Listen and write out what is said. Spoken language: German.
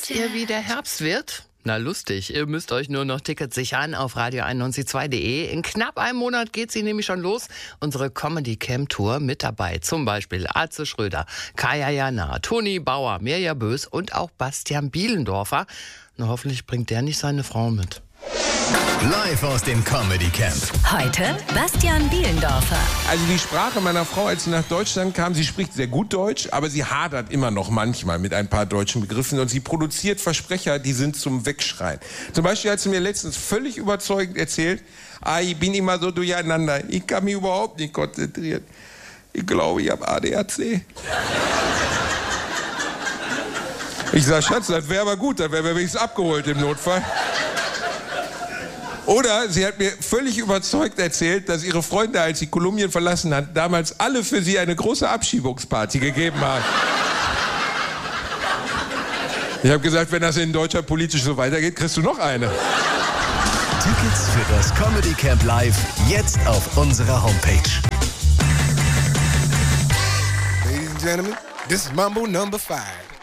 Wisst ihr, wie der Herbst wird? Na lustig, ihr müsst euch nur noch Tickets sichern auf radio912.de. In knapp einem Monat geht sie nämlich schon los. Unsere Comedy-Camp-Tour mit dabei. Zum Beispiel Atze Schröder, Kaya Jana, Toni Bauer, Mirja Bös und auch Bastian Bielendorfer. Na, hoffentlich bringt der nicht seine Frau mit. Live aus dem Comedy Camp. Heute Bastian Bielendorfer. Also die Sprache meiner Frau, als sie nach Deutschland kam, sie spricht sehr gut Deutsch, aber sie hadert immer noch manchmal mit ein paar deutschen Begriffen und sie produziert Versprecher, die sind zum Wegschreien. Zum Beispiel hat sie mir letztens völlig überzeugend erzählt, ich bin immer so durcheinander, ich kann mich überhaupt nicht konzentrieren. Ich glaube, ich habe ADHC. Ich sag, Schatz, das wäre aber gut, dann wären wir wenigstens abgeholt im Notfall. Oder sie hat mir völlig überzeugt erzählt, dass ihre Freunde, als sie Kolumbien verlassen hat, damals alle für sie eine große Abschiebungsparty gegeben haben. Ich habe gesagt, wenn das in Deutschland politisch so weitergeht, kriegst du noch eine. Tickets für das Comedy Camp Live jetzt auf unserer Homepage. Ladies and gentlemen, this is Mambo number 5.